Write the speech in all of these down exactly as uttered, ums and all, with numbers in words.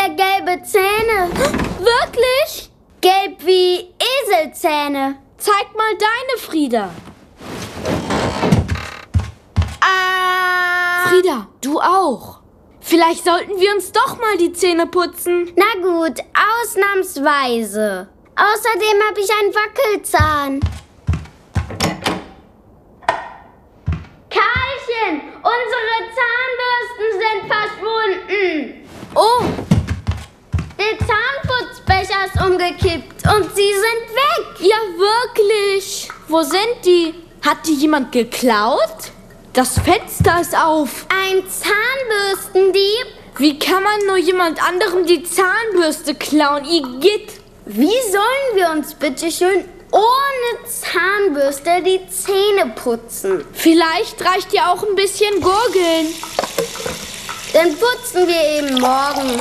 ja gelbe Zähne. Wirklich? Gelb wie Eselzähne. Zeig mal deine, Frieda. Ah. Frieda, du auch. Vielleicht sollten wir uns doch mal die Zähne putzen. Na gut, ausnahmsweise. Außerdem habe ich einen Wackelzahn. Karlchen, unsere Zahnbürsten sind verschwunden. Oh, Der Zahnputzbecher ist umgekippt und sie sind weg. ja wirklich. Wo sind die? Hat die jemand geklaut? Das Fenster ist auf. Ein Zahnbürstendieb? Wie kann man nur jemand anderem die Zahnbürste klauen, Igitt? Wie sollen wir uns bitte schön ohne Zahnbürste die Zähne putzen? Vielleicht reicht ja auch ein bisschen Gurgeln. Dann putzen wir eben morgen.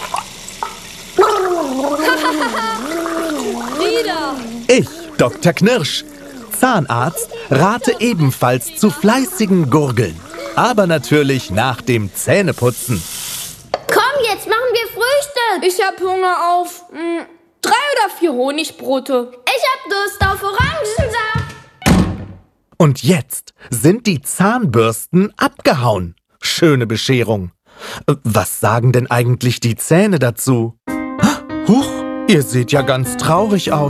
Frieda. Ich, Doktor Knirsch, Zahnarzt, rate ebenfalls zu fleißigen Gurgeln. Aber natürlich nach dem Zähneputzen. Komm, jetzt machen wir Frühstück. Ich hab Hunger auf mh, drei oder vier Honigbrote. Ich hab Durst auf Orangensaft. Und jetzt sind die Zahnbürsten abgehauen. Schöne Bescherung. Äh, Was sagen denn eigentlich die Zähne dazu? Huch, ihr seht ja ganz traurig aus.